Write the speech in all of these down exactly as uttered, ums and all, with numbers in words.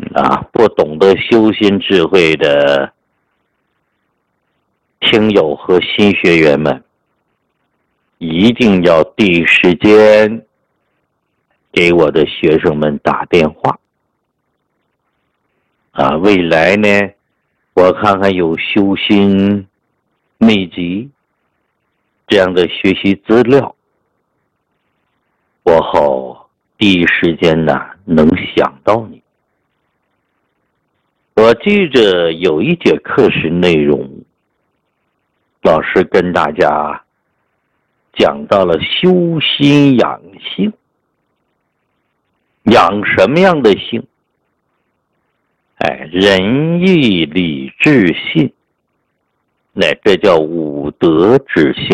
啊，不懂得修心智慧的听友和新学员们，一定要第一时间给我的学生们打电话。啊，未来呢，我看看有修心秘籍这样的学习资料，我好第一时间呢能想到你。我记着有一节课时内容，老师跟大家讲到了修心养性。养什么样的性？哎，仁义礼智信，那这叫五德之性。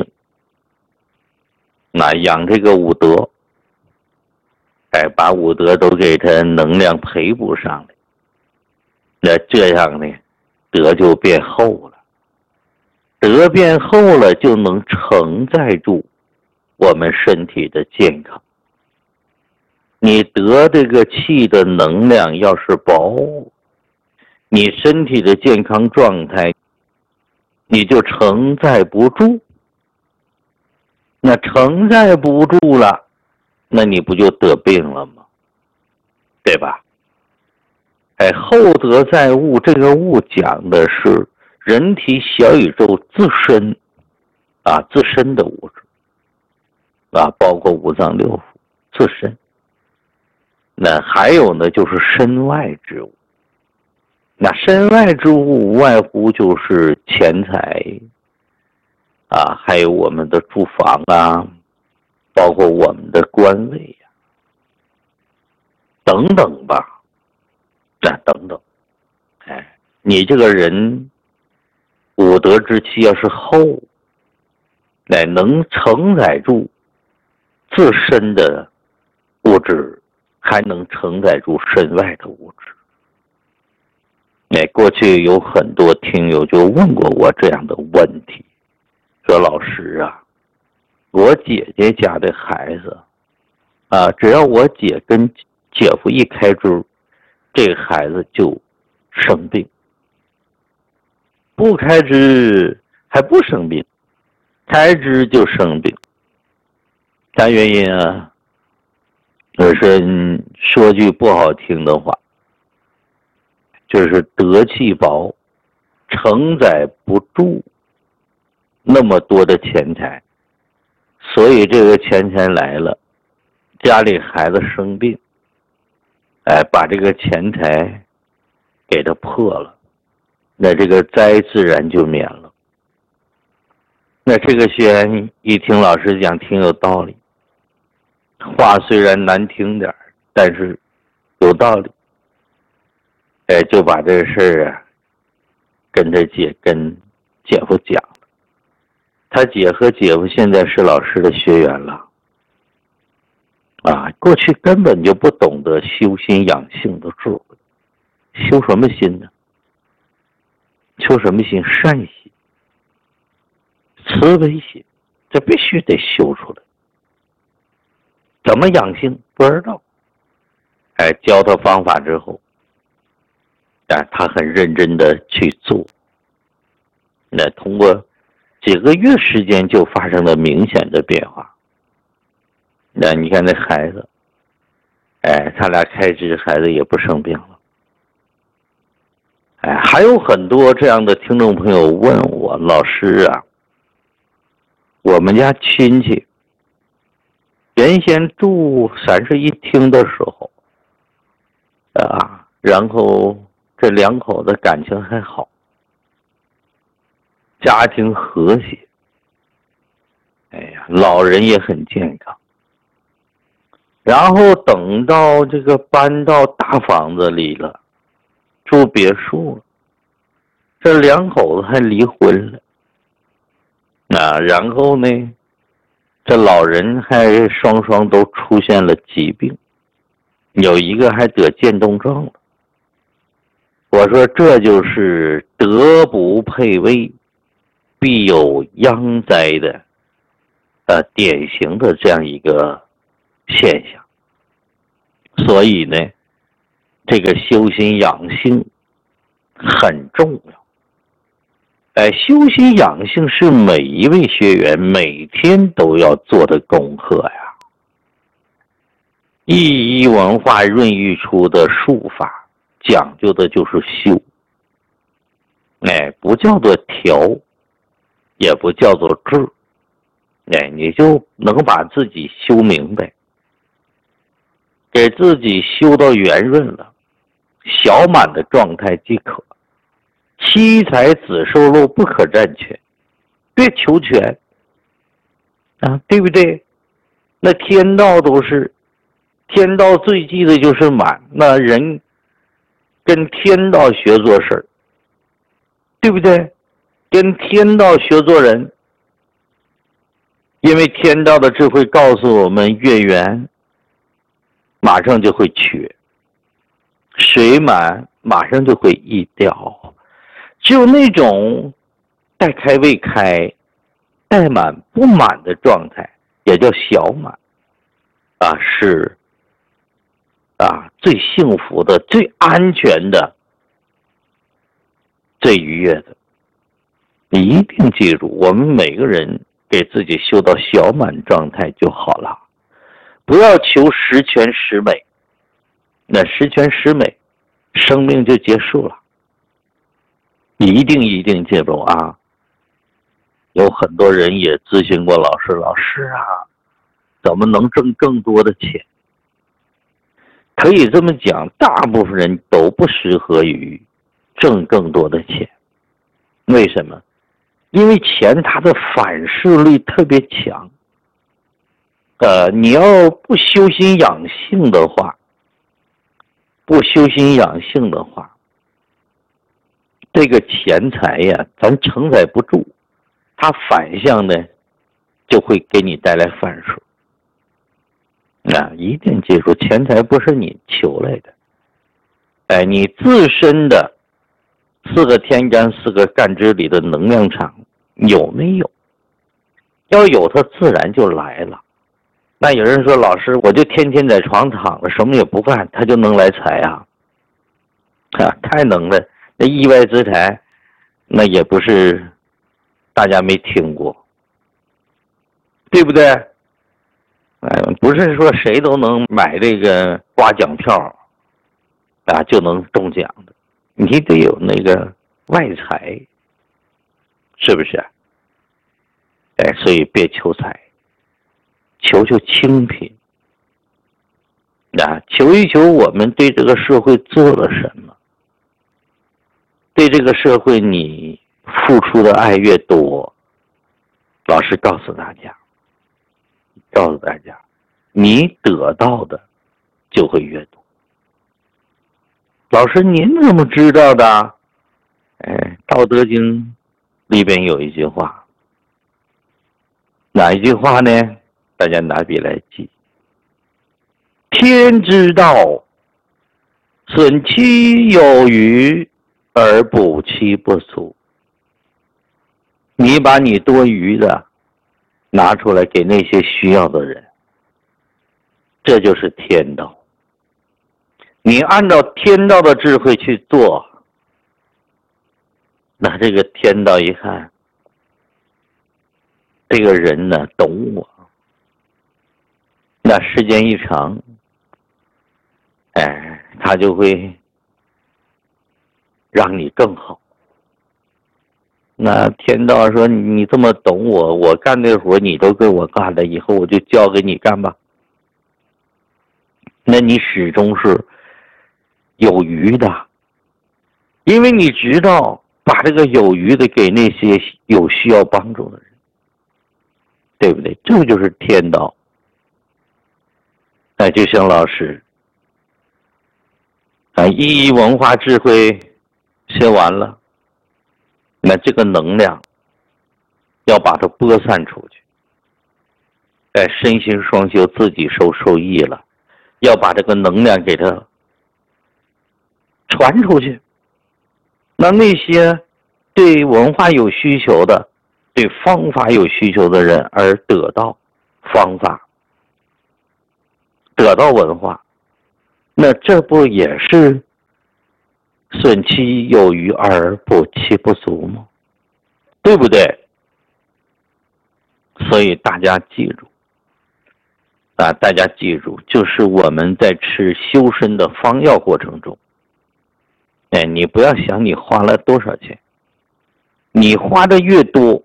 那养这个五德，哎，把五德都给它能量培补上来，那这样呢，德就变厚了。德变厚了，就能承载住我们身体的健康。你得这个气的能量要是薄，你身体的健康状态你就承载不住。那承载不住了，那你不就得病了吗？对吧？哎，厚德载物，这个物讲的是人体小宇宙自身啊，自身的物质啊，包括五脏六腑自身。那还有呢，就是身外之物。那身外之物无外乎就是钱财啊，还有我们的住房啊，包括我们的官位呀、啊，等等吧，啊，等等。哎，你这个人五德之气要是厚，乃能承载住自身的物质，还能承载住身外的物质。哎，过去有很多听友就问过我这样的问题，说老师啊，我姐姐家的孩子啊，只要我姐跟姐夫一开支，这个孩子就生病；不开支还不生病，开支就生病。啥原因啊？就是说句不好听的话，就是德气薄，承载不住那么多的钱财，所以这个钱财来了，家里孩子生病，哎，把这个钱财给他破了，那这个灾自然就免了。那这个学员一听老师讲挺有道理，话虽然难听点，但是有道理。哎，就把这个事儿啊跟他姐跟姐夫讲了。他姐和姐夫现在是老师的学员了啊，过去根本就不懂得修心养性的智慧。修什么心呢？修什么心？善心、慈悲心，这必须得修出来。怎么养性不知道，哎，教他方法之后，啊，他很认真的去做，那通过几个月时间就发生了明显的变化。那你看那孩子，哎，他俩开支，孩子也不生病了。哎，还有很多这样的听众朋友问我，老师啊，我们家亲戚原先住三室一厅的时候啊，然后这两口子感情还好，家庭和谐，哎呀，老人也很健康。然后等到这个搬到大房子里了，住别墅了，这两口子还离婚了啊，然后呢，这老人还双双都出现了疾病，有一个还得渐冻症了。我说这就是德不配位，必有殃灾的呃典型的这样一个现象。所以呢， 这个修心养性很重要。哎，修心养性是每一位学员每天都要做的功课呀。一一文化润育出的术法，讲究的就是修。哎，不叫做调，也不叫做治。哎，你就能把自己修明白，给自己修到圆润了，小满的状态即可。七财子受禄不可占全，别求全啊，对不对？那天道都是，天道最忌的就是满，那人跟天道学做事儿，对不对？跟天道学做人，因为天道的智慧告诉我们，月圆马上就会缺，水满马上就会溢掉。只有那种待开未开、待满不满的状态，也叫小满啊，是啊最幸福的、最安全的、最愉悦的。你一定记住，我们每个人给自己修到小满状态就好了，不要求十全十美。那十全十美，生命就结束了。一定一定记住啊！有很多人也咨询过老师，老师啊，怎么能挣更多的钱？可以这么讲，大部分人都不适合于挣更多的钱。为什么？因为钱它的反噬力特别强。呃，你要不修心养性的话，不修心养性的话，这个钱财呀，咱承载不住，它反向呢，就会给你带来反噬。啊，一定记住，钱财不是你求来的，哎，你自身的四个天干、四个干支里的能量场有没有？要有，它自然就来了。那有人说，老师，我就天天在床躺着，什么也不干，他就能来财啊？啊，太能了！那意外之财，那也不是大家没听过，对不对？哎，不是说谁都能买这个刮奖票啊就能中奖的，你得有那个外财，是不是？哎，所以别求财，求求清贫啊，求一求我们对这个社会做了什么。对这个社会你付出的爱越多，老师告诉大家，告诉大家，你得到的就会越多。老师您怎么知道的？哎，《道德经》里边有一句话，哪一句话呢？大家拿笔来记。天之道，损其有余而补其不足。你把你多余的拿出来给那些需要的人，这就是天道。你按照天道的智慧去做，那这个天道一看，这个人呢懂我，那时间一长，哎，他就会让你更好。那天道说，你这么懂我，我干这活你都给我干了，以后我就交给你干吧。那你始终是有余的，因为你知道把这个有余的给那些有需要帮助的人，对不对？这就是天道。那就像老师啊，一一文化智慧学完了，那这个能量要把它播散出去，在身心双修，自己受受益了，要把这个能量给它传出去。那那些对文化有需求的，对方法有需求的人而得到方法，得到文化，那这不也是损其有余而补其不足吗？对不对？所以大家记住啊，大家记住，就是我们在吃修身的方药过程中，哎，你不要想你花了多少钱，你花的越多，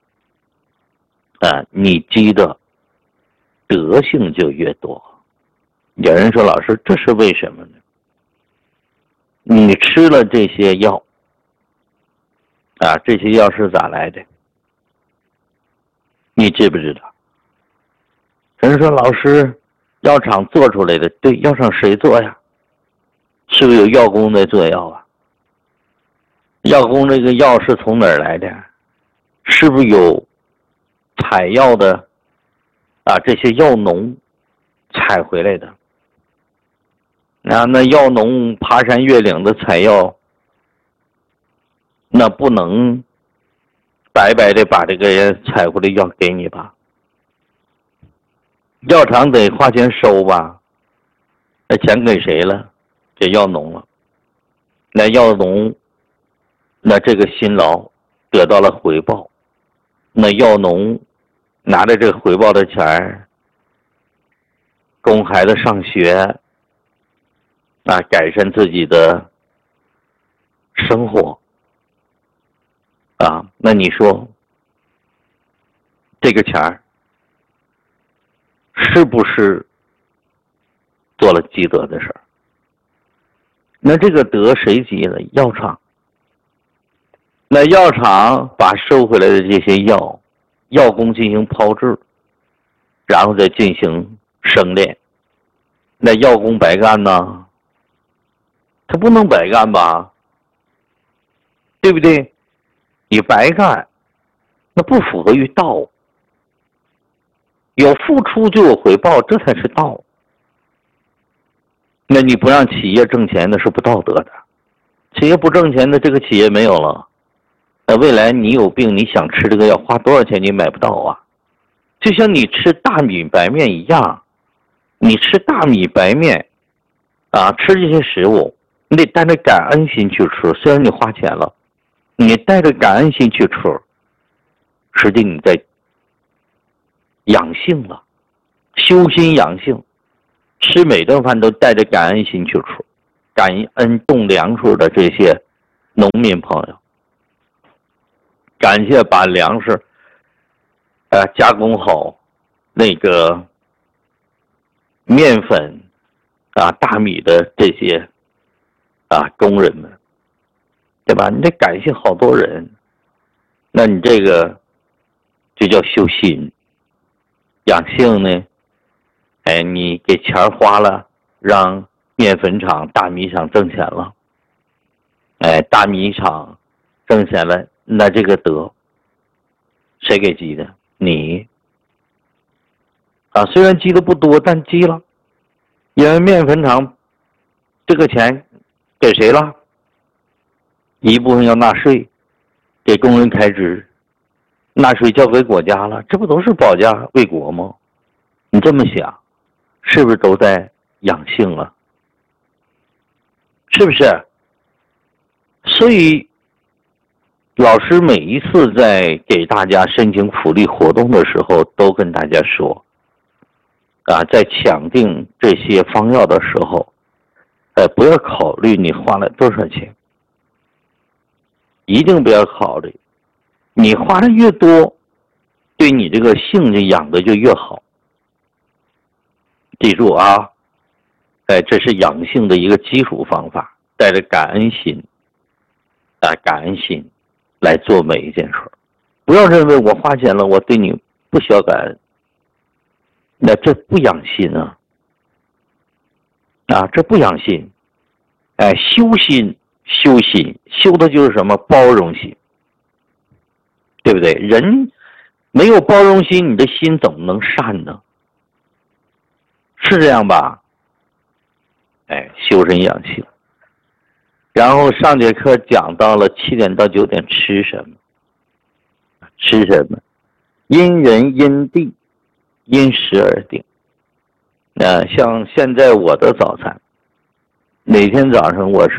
啊，你积的德性就越多。有人说，老师，这是为什么呢？你吃了这些药，啊，这些药是咋来的？你知不知道？有人说，老师，药厂做出来的，对，药厂谁做呀？是不是有药工在做药啊？药工这个药是从哪儿来的？是不是有采药的啊？这些药农采回来的？那那药农爬山越岭的采药，那不能白白的把这个采回来药给你吧？药厂得花钱收吧？那钱给谁了？给药农了。那药农，那这个辛劳得到了回报，那药农拿着这个回报的钱，供孩子上学，啊，改善自己的生活，啊，那你说这个钱是不是做了积德的事儿？那这个德谁积了？药厂。那药厂把收回来的这些药，药工进行炮制，然后再进行生炼。那药工白干呢？他不能白干吧？对不对？你白干，那不符合于道。有付出就有回报，这才是道。那你不让企业挣钱，那是不道德的。企业不挣钱的，这个企业没有了。那未来你有病，你想吃这个药，花多少钱你买不到啊？就像你吃大米白面一样，你吃大米白面啊，吃这些食物，你得带着感恩心去吃。虽然你花钱了，你带着感恩心去吃，实际你在养性了，修心养性。吃每顿饭都带着感恩心去吃，感恩种粮食的这些农民朋友，感谢把粮食呃加工好那个面粉啊大米的这些啊工人们，对吧？你得感谢好多人，那你这个就叫修心。养性呢，哎，你给钱花了，让面粉厂、大米厂挣钱了，哎，大米厂挣钱了，那这个德谁给积的？你啊，虽然积的不多，但积了，因为面粉厂这个钱给谁了？一部分要纳税，给工人开支，纳税交给国家了，这不都是保家卫国吗？你这么想，是不是都在养性了？是不是？所以老师每一次在给大家申请福利活动的时候，都跟大家说啊，在抢定这些方药的时候，呃，不要考虑你花了多少钱，一定不要考虑，你花的越多，对你这个性就养的就越好。记住啊，哎，这是养性的一个基础方法，带着感恩心啊，感恩心来做每一件事，不要认为我花钱了，我对你不需要感恩，那这不养心啊，啊，这不养心，哎，修心，修心，修的就是什么？包容心，对不对？人没有包容心，你的心怎么能善呢？是这样吧？哎，修身养性。然后上节课讲到了七点到九点吃什么？吃什么？因人因地因时而定。那、呃、像现在我的早餐，每天早上我是